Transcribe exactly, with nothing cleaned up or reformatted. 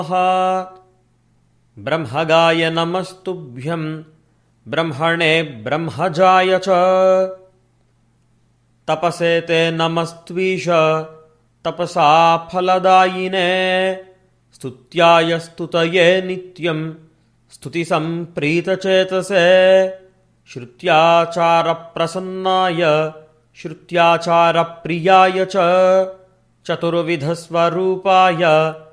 ब्रह्मगाय नमस्तुभ्यं ब्रह्मणे ब्रह्मजाय च तपसे ते नमस्त्वीश तपसा फलदायिने स्तुत्याय स्तुतये नित्यं स्तुतिसम्प्रीतचेतसे श्रुत्याचारप्रसन्नाय श्रुत्याचारप्रियाय च चतुर्विधस्वरूपाय